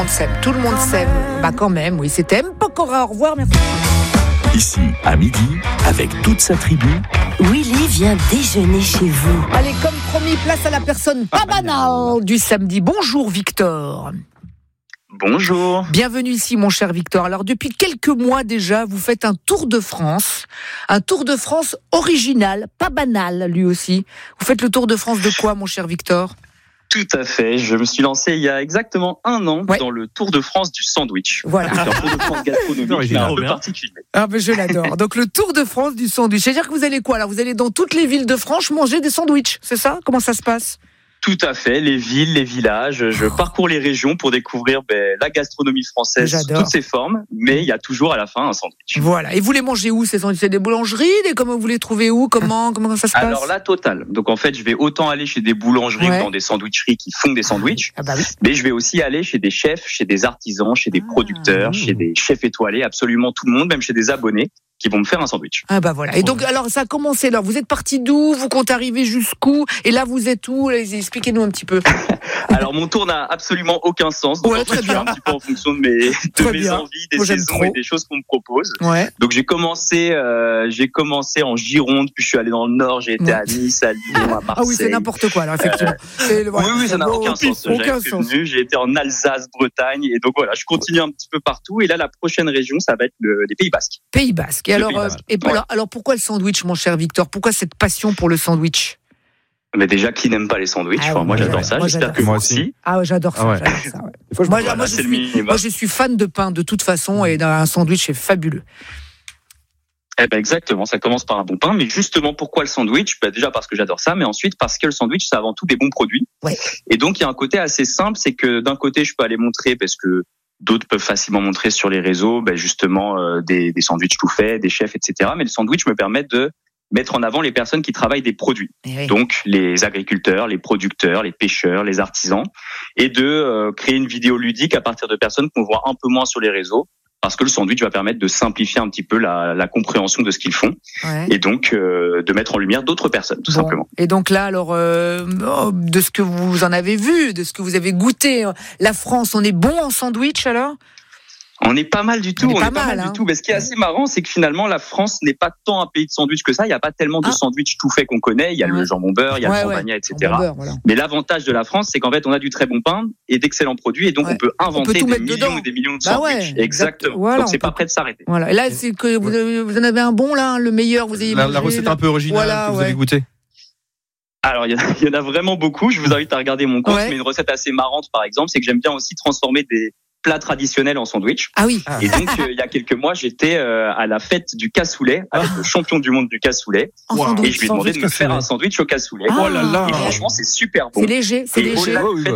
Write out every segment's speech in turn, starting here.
Tout le monde s'aime. Bah quand même, oui, c'était Pokora. Au revoir, merci. Ici, à midi, avec toute sa tribu, Willy vient déjeuner chez vous. Allez, comme promis, place à la personne pas banale du samedi. Bonjour Victor. Bonjour. Bienvenue ici mon cher Victor. Alors depuis quelques mois déjà, vous faites un Tour de France. Un Tour de France original, pas banal lui aussi. Vous faites le Tour de France de quoi mon cher Victor ? Tout à fait. Je me suis lancé il y a exactement 1 an dans le Tour de France du sandwich. Voilà. Donc un Tour de France gastronomique, mais un peu particulier. Ah ben je l'adore. Donc le Tour de France du sandwich. C'est-à-dire que vous allez quoi là ? Vous allez dans toutes les villes de France manger des sandwichs, c'est ça ? Comment ça se passe ? Tout à fait. Les villes, les villages. Je parcours les régions pour découvrir la gastronomie française sous toutes ses formes. Mais il y a toujours à la fin un sandwich. Voilà. Et vous les mangez où ces sandwichs ? C'est des boulangeries ? Comment vous les trouvez où ? Comment ça se passe ? Alors la totale. Donc en fait, je vais autant aller chez des boulangeries ou dans des sandwicheries qui font des sandwichs. Ah bah oui. Mais je vais aussi aller chez des chefs, chez des artisans, chez des producteurs, chez des chefs étoilés, absolument tout le monde, même chez des abonnés qui vont me faire un sandwich. Ah bah voilà. Et donc alors ça a commencé là. Vous êtes parti d'où ? Vous comptez arriver jusqu'où ? Et là vous êtes où ? Expliquez-nous un petit peu. Alors mon tour n'a absolument aucun sens. Donc ouais, en fait, je fais un petit peu en fonction de mes envies, des saisons et des choses qu'on me propose. Ouais. Donc j'ai commencé en Gironde, puis je suis allé dans le Nord, j'ai été à Nice, à Lyon, à Marseille. Ah oui, c'est n'importe quoi alors effectivement. Oui, ça n'a aucun sens. J'ai été en Alsace, Bretagne, et donc voilà, je continue un petit peu partout. Et là, la prochaine région, ça va être les Pays Basques. Pays Basques. Alors pourquoi le sandwich, mon cher Victor ? Pourquoi cette passion pour le sandwich ? Mais déjà, qui n'aime pas les sandwichs ? Moi, j'adore ça. J'espère que moi aussi. Ah ouais, j'adore ça. Moi, je suis fan de pain de toute façon, et un sandwich c'est fabuleux. Exactement, ça commence par un bon pain, mais justement pourquoi le sandwich ? Déjà parce que j'adore ça, mais ensuite parce que le sandwich c'est avant tout des bons produits. Ouais. Et donc il y a un côté assez simple, c'est que d'un côté je peux aller montrer, parce que d'autres peuvent facilement montrer sur les réseaux, justement des sandwichs tout faits, des chefs, etc. Mais le sandwich me permet de mettre en avant les personnes qui travaillent des produits. Oui. Donc les agriculteurs, les producteurs, les pêcheurs, les artisans, et de créer une vidéo ludique à partir de personnes qu'on voit un peu moins sur les réseaux. Parce que le sandwich va permettre de simplifier un petit peu la compréhension de ce qu'ils font, et donc de mettre en lumière d'autres personnes, tout simplement. Et donc là, alors, de ce que vous en avez vu, de ce que vous avez goûté, la France, on est bon en sandwich alors ? On est pas mal du tout, Mais ce qui est assez marrant, c'est que finalement, la France n'est pas tant un pays de sandwich que ça. Il n'y a pas tellement de sandwich tout fait qu'on connaît. Il y a le jambon beurre, il y a le campagna, etc. Mais l'avantage de la France, c'est qu'en fait, on a du très bon pain et d'excellents produits, et donc on peut inventer des millions et des millions de sandwichs. Exactement. Voilà, donc c'est pas prêt de s'arrêter. Voilà. Et là, c'est que vous en avez un bon là, le meilleur. Vous avez la recette un peu originale que vous avez goûté. Alors, il y en a vraiment beaucoup. Je vous invite à regarder mon compte. Mais une recette assez marrante, par exemple, c'est que j'aime bien aussi transformer des plats traditionnels en sandwich. Ah oui. Et donc il y a quelques mois, j'étais à la fête du cassoulet avec le champion du monde du cassoulet, et je lui ai demandé de me faire un sandwich au cassoulet. Oh là là. Et franchement, c'est super bon. C'est léger, c'est léger.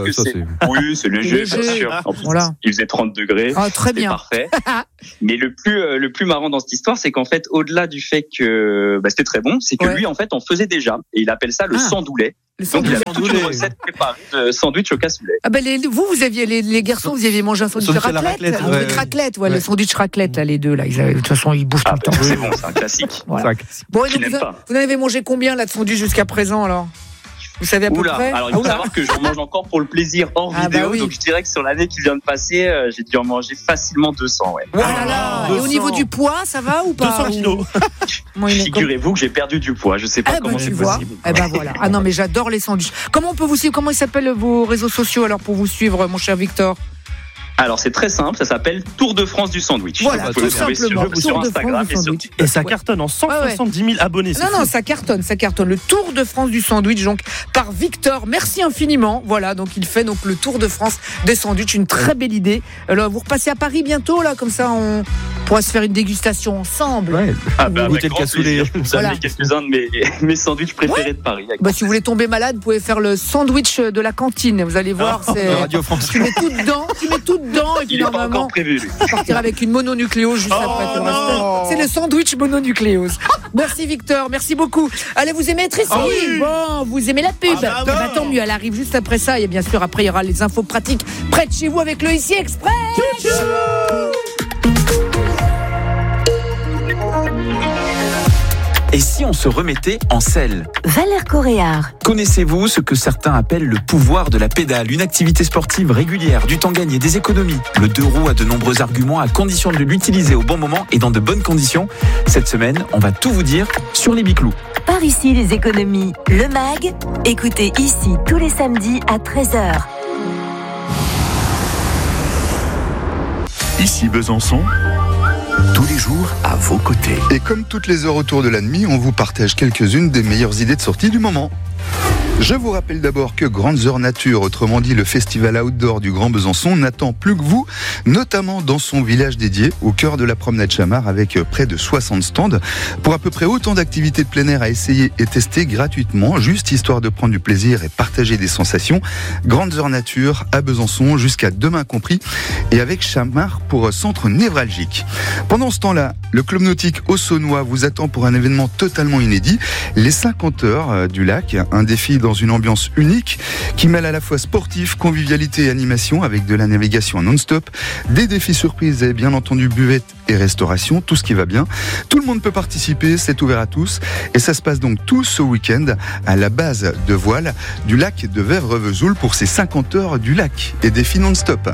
Oui, c'est léger, bien sûr. En plus, il faisait 30 degrés. Ah, très bien. Parfait. Mais le plus marrant dans cette histoire, c'est qu'en fait, au-delà du fait que c'était très bon, c'est que lui, en fait, en faisait déjà, et il appelle ça le sandoulet. Donc il avait toute une recette préparée de sandwich au cassoulet. Ah vous aviez les garçons, vous aviez mangé un sandwich raclette, le sandwich raclette là, les deux là. De toute façon, ils bouffent tout le temps. C'est bon, c'est un classique. Voilà. Bon, et donc, vous en avez mangé combien là de sandwich jusqu'à présent alors ? Vous savez à peu près ? Alors il faut savoir que j'en mange encore pour le plaisir hors vidéo, donc je dirais que sur l'année qui vient de passer, j'ai dû en manger facilement 200. Voilà. Et au niveau du poids, ça va ou pas ? 200 kilos. Figurez-vous que j'ai perdu du poids, je sais pas comment c'est possible. Voilà. Ah non, mais j'adore les sandwichs. Comment on peut vous suivre ? Comment ils s'appellent vos réseaux sociaux alors pour vous suivre, mon cher Victor ? Alors c'est très simple, ça s'appelle Tour de France du sandwich. Voilà, tout simplement. Sur Instagram et sur TikTok. Et ça cartonne en 170 000 abonnés. Non, ça cartonne. Le Tour de France du sandwich, donc par Victor. Merci infiniment. Voilà, donc il fait donc le Tour de France des sandwichs, une très belle idée. Alors vous repassez à Paris bientôt là, comme ça on pourra se faire une dégustation ensemble. Ouais. Goûter le cassoulet. Vous avez quelques-uns de mes sandwichs préférés de Paris. Si vous voulez tomber malade, vous pouvez faire le sandwich de la cantine. Vous allez voir, c'est Radio France. Tu mets tout dedans, et puis normalement partir avec une mononucléose juste après. C'est le sandwich mononucléose. Merci Victor, merci beaucoup. Allez, vous aimez être ici. Bon, vous aimez la pub. Tant mieux, elle arrive juste après ça. Et bien sûr, après il y aura les infos pratiques près de chez vous avec le Ici Express. Et si on se remettait en selle? Valère Coréard. Connaissez-vous ce que certains appellent le pouvoir de la pédale? Une activité sportive régulière, du temps gagné, des économies. Le 2 roues a de nombreux arguments à condition de l'utiliser au bon moment et dans de bonnes conditions. Cette semaine, on va tout vous dire sur les biclous. Par ici, les économies. Le MAG. Écoutez ici tous les samedis à 13h. Ici Besançon, tous les jours à vos côtés. Et comme toutes les heures autour de la nuit, on vous partage quelques-unes des meilleures idées de sortie du moment. Je vous rappelle d'abord que Grandes Heures Nature, autrement dit le festival outdoor du Grand Besançon, n'attend plus que vous, notamment dans son village dédié, au cœur de la promenade Chamard, avec près de 60 stands, pour à peu près autant d'activités de plein air à essayer et tester gratuitement, juste histoire de prendre du plaisir et partager des sensations. Grandes Heures Nature à Besançon, jusqu'à demain compris, et avec Chamard pour centre névralgique. Pendant ce temps-là, le club nautique Auxonnois vous attend pour un événement totalement inédit, les 50 heures du lac, un défi dans une ambiance unique qui mêle à la fois sportif, convivialité et animation avec de la navigation non-stop, des défis surprises et bien entendu buvette et restauration, tout ce qui va bien. Tout le monde peut participer, c'est ouvert à tous et ça se passe donc tout ce week-end à la base de voile du lac de Vèvres-Vesoul pour ces 50 heures du lac et défis non-stop.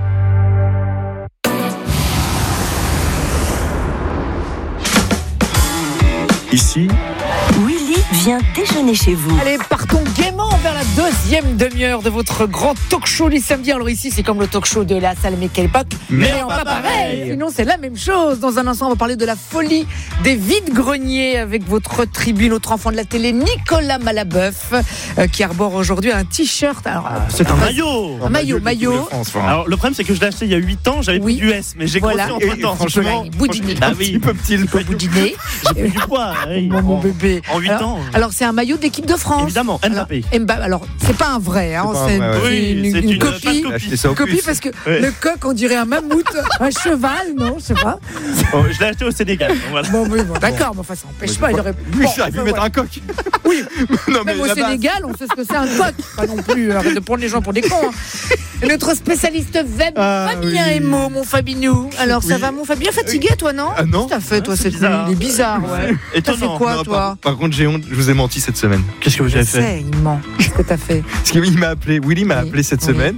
Ici, Willy vient déjeuner chez vous. Allez, partons gaiement vers la deuxième demi-heure de votre grand talk show du samedi. Alors ici, c'est comme le talk show de la salle Quelle époque, mais pas pareil. Sinon, c'est la même chose. Dans un instant, on va parler de la folie des vides-greniers avec votre tribu, notre enfant de la télé, Nicolas Malabeuf, qui arbore aujourd'hui un t-shirt. Alors, c'est un maillot. Un maillot. Alors, le problème, c'est que je l'ai acheté il y a 8 ans, j'avais pris du S, mais j'ai grossi entre-temps. Franchement, boudiner. Ah oui, Il faut boudiner. J'ai pris du poids. Mon bébé. En 8 ans. Alors, c'est un maillot d'équipe de France. Évidemment, Mbappé. Alors, c'est pas un vrai, hein, c'est une copie. Copie parce que le coq, on dirait un mammouth, un cheval, non, je sais pas. Bon, je l'ai acheté au Sénégal. Voilà. Bon, d'accord, mais enfin, ça n'empêche pas. Il aurait pu mettre un coq. Oui, même au Sénégal, on sait ce que c'est un coq. Pas non plus, arrête de prendre les gens pour des cons. Hein. Et notre spécialiste web, Fabien Emo, mon Fabinou. Alors, ça va, mon Fabien? Fatigué, toi, non? Ah non. T'as fait, toi, cette nuit? Il est bizarre, ouais. Et t'as fait quoi, toi? Par contre, j'ai honte, je vous ai menti cette semaine. Qu'est-ce que vous avez fait? Il ment. Qu'est-ce que t'as fait? Parce qu'il m'a appelé, Willy m'a appelé cette semaine.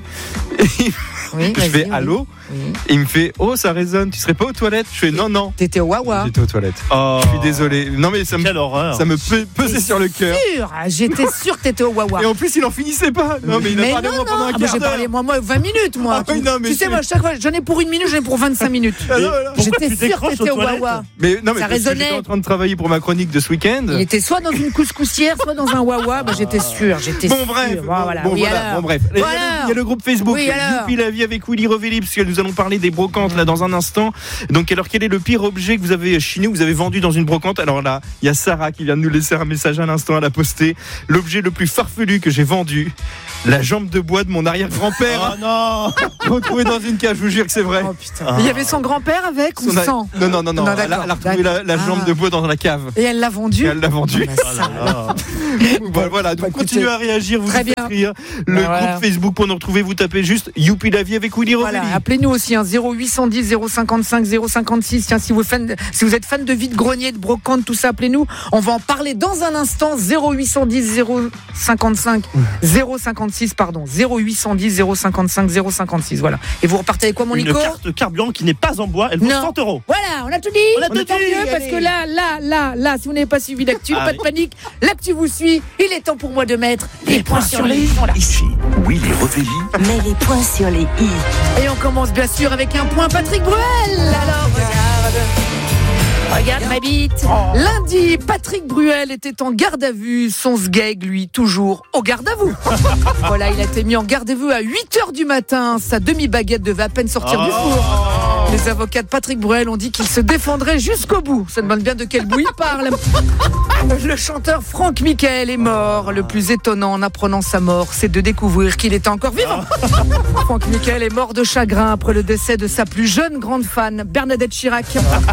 Et je fais allô. Et il me fait ça résonne, tu serais pas aux toilettes? Je fais non. T'étais au Wawa? J'étais aux toilettes. Je suis désolé. Non mais ça me pesait sur le cœur. J'étais sûr que t'étais au Wawa. Et en plus il en finissait pas. Non mais il a parlé moi pendant un quart d'heure. J'ai parlé moi 20 minutes moi. Tu sais moi chaque fois j'en ai pour 1 minute, j'en ai pour 25 minutes. J'étais sûr que t'étais au Wawa. Mais non mais ça résonnait. J'étais en train de travailler pour ma chronique de ce week-end. Il était soit dans une couscoussière, soit dans un Wawa. J'étais sûr. Bon bref. Il y a le groupe Facebook Youpi la vie avec Willy Revelli, parce que nous allons parler des brocantes là dans un instant. Donc alors quel est le pire objet que vous avez chiné, vous avez vendu dans une brocante? Alors là, il y a Sarah qui vient de nous laisser un message à l'instant, elle a posté l'objet le plus farfelu que j'ai vendu, la jambe de bois de mon arrière-grand-père. Oh non. Retrouvé dans une cage, je vous jure que c'est vrai. Oh putain. Il y avait son grand-père avec ou sans? Non. Elle a retrouvé la jambe de bois dans la cave. Et elle l'a vendue? Voilà, donc continuez à réagir, vous faites rire. Le groupe Facebook pour nous retrouver, vous tapez juste Youpi la vie avec Willy Revelli. Appelez-nous aussi 0810 055 056. Tiens, si vous êtes fan de vide-grenier, de brocante, tout ça, appelez-nous. On va en parler dans un instant. 0810 055 056 pardon. 0810 055 056. Voilà. Et vous repartez avec quoi, mon Nico? Une carte carburant qui n'est pas en bois. Elle vaut 100 €. Voilà, on a tout dit. On a tout dit. Parce que là, si vous n'avez pas suivi l'actu, pas de panique. L'actu vous suit. Il est temps pour moi de mettre les points sur les i. Ici, Willy Revelli. Mets les points sur les i. Et on commence bien sûr avec un point Patrick Bruel. Alors regarde ma bite. Lundi, Patrick Bruel était en garde à vue. Son sgeg, lui, toujours au garde à vous. Voilà, il a été mis en garde à vue à 8h du matin. Sa demi-baguette devait à peine sortir du four. Les avocats de Patrick Bruel ont dit qu'il se défendrait jusqu'au bout. Ça demande bien de quel bout il parle. Le chanteur Franck Michael est mort. Le plus étonnant en apprenant sa mort, c'est de découvrir qu'il était encore vivant. Franck Michael est mort de chagrin après le décès de sa plus jeune grande fan, Bernadette Chirac.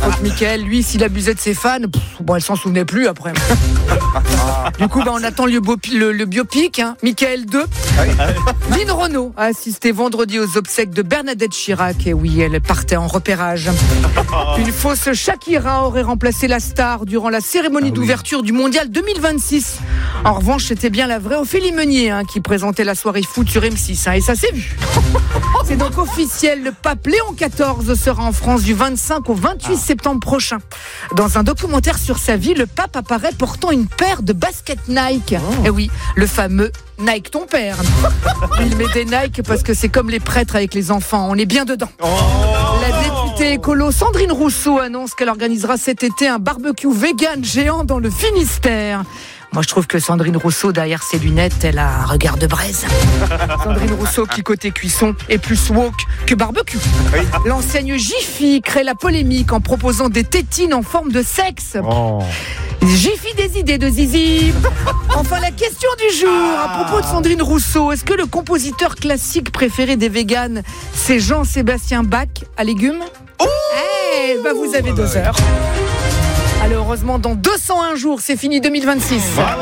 faute Mickaël. Lui, s'il abusait de ses fans, elle s'en souvenait plus après. Du coup, on attend le biopic, hein. Mickaël 2. Lynn Renaud a assisté vendredi aux obsèques de Bernadette Chirac. Et oui, elle partait en repérage. Une fausse Shakira aurait remplacé la star durant la cérémonie d'ouverture du Mondial 2026. En revanche, c'était bien la vraie Ophélie Meunier qui présentait la soirée foot sur M6. Et ça s'est vu. C'est donc officiel, le pape Léon XIV sera en France du 25 au 28 septembre prochain. Dans un documentaire sur sa vie, le pape apparaît portant une paire de baskets Nike. Et oui, le fameux Nike ton père. Il met des Nike parce que c'est comme les prêtres avec les enfants, on est bien dedans. La députée écolo Sandrine Rousseau annonce qu'elle organisera cet été un barbecue vegan géant dans le Finistère. Moi, je trouve que Sandrine Rousseau, derrière ses lunettes, elle a un regard de braise. Sandrine Rousseau, qui côté cuisson est plus woke que barbecue. Oui. L'enseigne Jiffy crée la polémique en proposant des tétines en forme de sexe. Jiffy des idées de zizi. Enfin, la question du jour à propos de Sandrine Rousseau. Est-ce que le compositeur classique préféré des véganes, c'est Jean-Sébastien Bach à légumes? Vous avez 2 heures. Alors heureusement, dans 201 jours, c'est fini 2026. Voilà.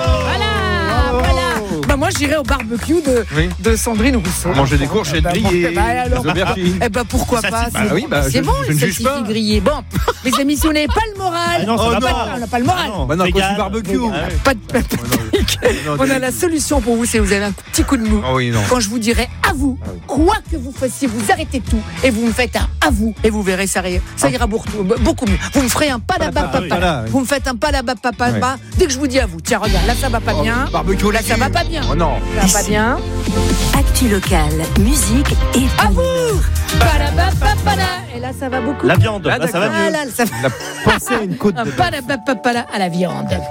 Moi, j'irai au barbecue de Sandrine Rousseau. Manger des courgettes grillées, des aubergines. pourquoi pas? C'est bon, le salsifis grillé. Bon, mes amis, si on n'avait pas le moral, on n'a pas le moral. Quand c'est barbecue. Pas de panique. On a la solution pour vous, c'est vous avez un petit coup de mou. Quand je vous dirai à vous, quoi que vous fassiez, vous arrêtez tout et vous me faites un à vous et vous verrez, ça ira beaucoup mieux. Vous me ferez un palabapapa. Vous me faites un palabapapa dès que je vous dis à vous. Tiens, regarde, là ça va pas bien. Là ça va pas bien. Non. Ça va pas bien. Actu locale, musique et à vous. Et là ça va beaucoup. La viande, là ça va mieux. On a pensé à une côte de à la viande.